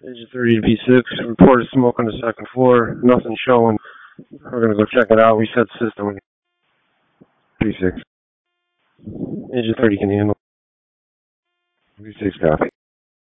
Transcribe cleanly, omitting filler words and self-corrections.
Agent 30 to P6. Reported smoke on the second floor. Nothing showing. We're gonna go check it out. Reset the system. P6. Agent 30 can handle. P6 copy.